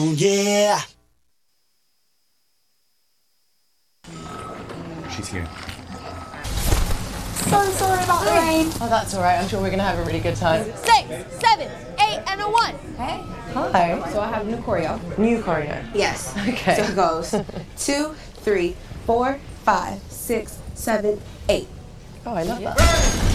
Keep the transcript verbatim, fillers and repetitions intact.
Yeah. She's here. So sorry about the rain. Oh, that's all right. I'm sure we're gonna have a really good time. Six, seven, eight, and a one. Hey. Hi. So I have new choreo. New choreo. Yes. Okay. So it goes two, three, four, five, six, seven, eight. Oh, I love that.